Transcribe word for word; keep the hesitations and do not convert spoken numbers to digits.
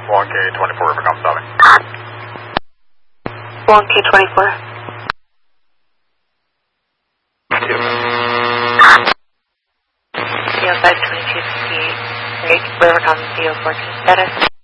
one K twenty-four, Rivercom stopping. one K twenty-four. C O five twenty-two fifty-eight. Rivercom C O fourteen status.